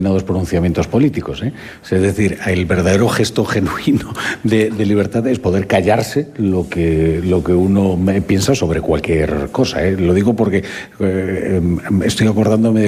determinados pronunciamientos políticos, ¿eh? Es decir, el verdadero gesto genuino de libertad es poder callarse lo que uno piensa sobre cualquier cosa, ¿eh? Lo digo porque estoy acordándome de